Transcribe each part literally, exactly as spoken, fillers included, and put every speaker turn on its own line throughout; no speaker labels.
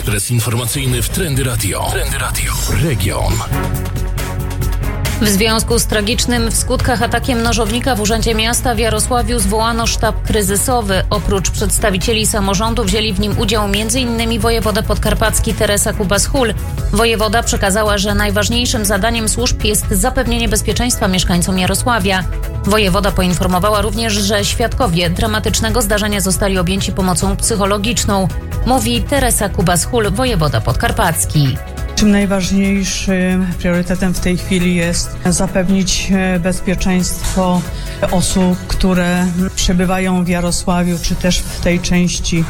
Ekspres informacyjny w Trendy Radio. Trendy Radio. Region.
W związku z tragicznym w skutkach atakiem nożownika w Urzędzie Miasta w Jarosławiu zwołano sztab kryzysowy. Oprócz przedstawicieli samorządu wzięli w nim udział m.in. wojewoda podkarpacki Teresa Kubas-Hul. Wojewoda przekazała, że najważniejszym zadaniem służb jest zapewnienie bezpieczeństwa mieszkańcom Jarosławia. Wojewoda poinformowała również, że świadkowie dramatycznego zdarzenia zostali objęci pomocą psychologiczną. Mówi Teresa Kubas-Hul, wojewoda podkarpacki.
Czym najważniejszym priorytetem w tej chwili jest zapewnić bezpieczeństwo osób, które przebywają w Jarosławiu, czy też w tej części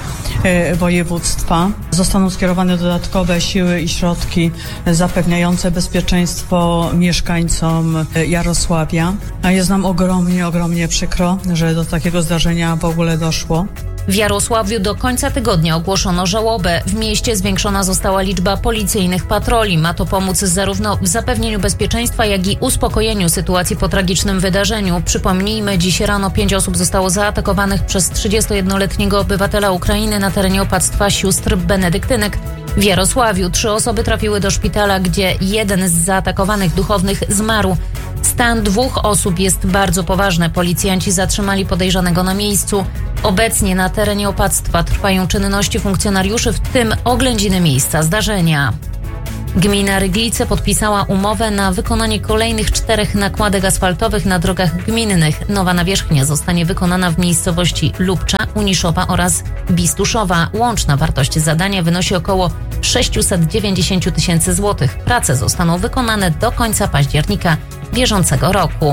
województwa. Zostaną skierowane dodatkowe siły i środki zapewniające bezpieczeństwo mieszkańcom Jarosławia. A jest nam ogromnie, ogromnie przykro, że do takiego zdarzenia w ogóle doszło.
W Jarosławiu do końca tygodnia ogłoszono żałobę. W mieście zwiększona została liczba policyjnych patroli. Ma to pomóc zarówno w zapewnieniu bezpieczeństwa, jak i uspokojeniu sytuacji po tragicznym wydarzeniu. Przypomnijmy, dziś rano pięć osób zostało zaatakowanych przez trzydziestojednoletniego obywatela Ukrainy na terenie opactwa sióstr benedyktynek w Jarosławiu. Trzy osoby trafiły do szpitala, gdzie jeden z zaatakowanych duchownych zmarł. Stan dwóch osób jest bardzo poważny. Policjanci zatrzymali podejrzanego na miejscu. Obecnie na terenie opactwa trwają czynności funkcjonariuszy, w tym oględziny miejsca zdarzenia. Gmina Ryglice podpisała umowę na wykonanie kolejnych czterech nakładek asfaltowych na drogach gminnych. Nowa nawierzchnia zostanie wykonana w miejscowości Lubcza, Uniszowa oraz Bistuszowa. Łączna wartość zadania wynosi około sześćset dziewięćdziesiąt tysięcy złotych. Prace zostaną wykonane do końca października bieżącego roku.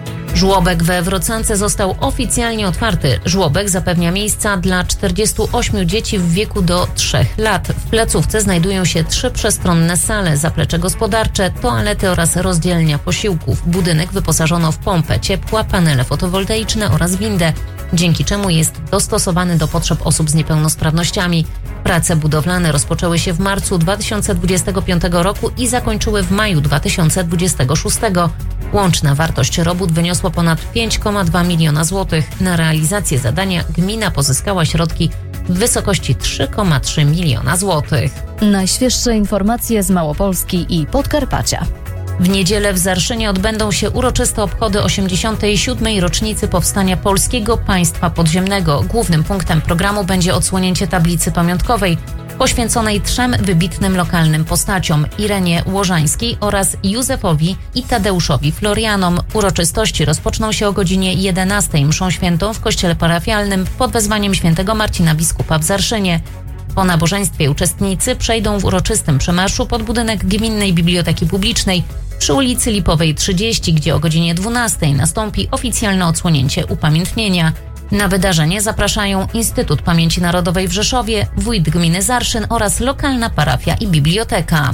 Żłobek we Wrocance został oficjalnie otwarty. Żłobek zapewnia miejsca dla czterdziestu ośmiu dzieci w wieku do trzech lat. W placówce znajdują się trzy przestronne sale, zaplecze gospodarcze, toalety oraz rozdzielnia posiłków. Budynek wyposażono w pompę ciepła, panele fotowoltaiczne oraz windę, dzięki czemu jest dostosowany do potrzeb osób z niepełnosprawnościami. Prace budowlane rozpoczęły się w marcu dwa tysiące dwudziestego piątego roku i zakończyły w maju dwa tysiące dwudziestego szóstego. Łączna wartość robót wyniosła ponad pięć przecinek dwa miliona złotych. Na realizację zadania gmina pozyskała środki w wysokości trzy przecinek trzy miliona złotych.
Najświeższe informacje z Małopolski i Podkarpacia.
W niedzielę w Zarszynie odbędą się uroczyste obchody osiemdziesiątej siódmej rocznicy powstania Polskiego Państwa Podziemnego. Głównym punktem programu będzie odsłonięcie tablicy pamiątkowej poświęconej trzem wybitnym lokalnym postaciom: Irenie Łożańskiej oraz Józefowi i Tadeuszowi Florianom. Uroczystości rozpoczną się o godzinie jedenastej mszą świętą w kościele parafialnym pod wezwaniem świętego Marcina biskupa w Zarszynie. Po nabożeństwie uczestnicy przejdą w uroczystym przemarszu pod budynek Gminnej Biblioteki Publicznej przy ulicy Lipowej trzydzieści, gdzie o godzinie dwunastej nastąpi oficjalne odsłonięcie upamiętnienia. Na wydarzenie zapraszają Instytut Pamięci Narodowej w Rzeszowie, wójt gminy Zarszyn oraz lokalna parafia i biblioteka.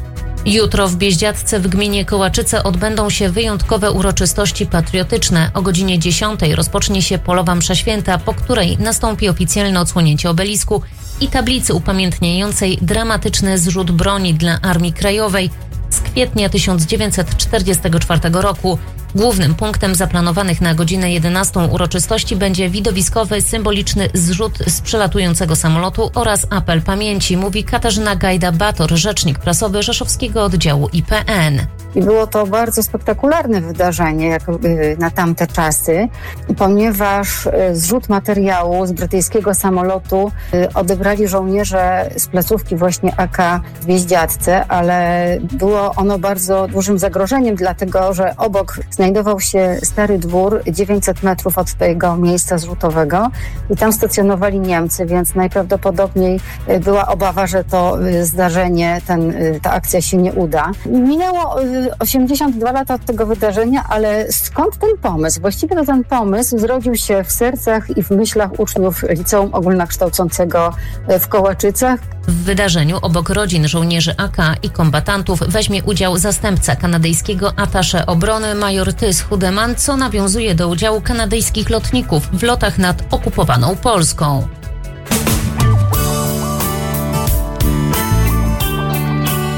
Jutro w Bieździadce w gminie Kołaczyce odbędą się wyjątkowe uroczystości patriotyczne. O godzinie dziesiątej rozpocznie się polowa msza święta, po której nastąpi oficjalne odsłonięcie obelisku i tablicy upamiętniającej dramatyczny zrzut broni dla Armii Krajowej z kwietnia tysiąc dziewięćset czterdziestego czwartego roku. Głównym punktem zaplanowanych na godzinę jedenastą uroczystości będzie widowiskowy, symboliczny zrzut z przelatującego samolotu oraz apel pamięci, mówi Katarzyna Gajda-Bator, rzecznik prasowy rzeszowskiego oddziału I P N.
I było to bardzo spektakularne wydarzenie jak na tamte czasy, ponieważ zrzut materiału z brytyjskiego samolotu odebrali żołnierze z placówki właśnie A K w Bieździadce, ale było ono bardzo dużym zagrożeniem, dlatego że obok znajdował się stary dwór dziewięćset metrów od tego miejsca zrzutowego i tam stacjonowali Niemcy, więc najprawdopodobniej była obawa, że to zdarzenie, ten, ta akcja się nie uda. Minęło osiemdziesiąt dwa lata od tego wydarzenia, ale skąd ten pomysł? Właściwie to ten pomysł zrodził się w sercach i w myślach uczniów Liceum Ogólnokształcącego w Kołaczycach.
W wydarzeniu obok rodzin żołnierzy A K i kombatantów weźmie udział zastępca kanadyjskiego atasze obrony major Tys Hudeman, co nawiązuje do udziału kanadyjskich lotników w lotach nad okupowaną Polską.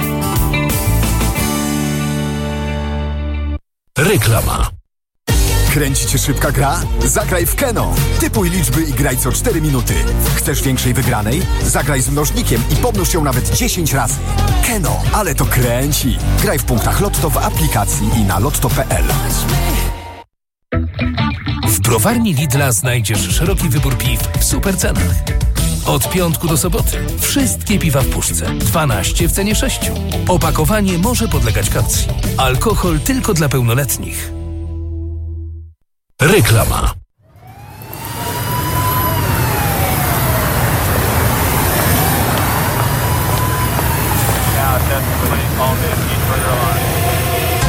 Reklama.
Kręci cię szybka gra? Zagraj w Keno. Typuj liczby i graj co cztery minuty. Chcesz większej wygranej? Zagraj z mnożnikiem i pomnóż ją nawet dziesięć razy. Keno, ale to kręci. Graj w punktach Lotto w aplikacji i na lotto kropka p l.
W browarni Lidla znajdziesz szeroki wybór piw w super cenach. Od piątku do soboty wszystkie piwa w puszce. dwanaście w cenie sześciu. Opakowanie może podlegać kaucji. Alkohol tylko dla pełnoletnich. Reklama.